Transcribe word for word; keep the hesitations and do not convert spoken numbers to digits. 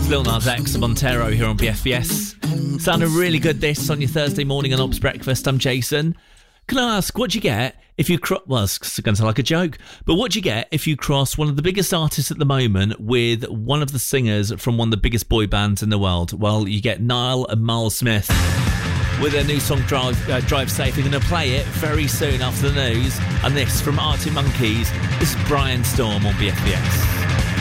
Lil Nas X and Montero here on B F B S. Sounding really good this on your Thursday morning on Ops Breakfast. I'm Jason. Can I ask, what do you get if you cross... Well, it's going to sound like a joke, but what do you get if you cross one of the biggest artists at the moment with one of the singers from one of the biggest boy bands in the world? Well, you get Niall and Miles Smith with their new song Drive, uh, Drive Safe. We're going to play it very soon after the news. And this from Arctic Monkeys. This is Brian Storm on B F B S.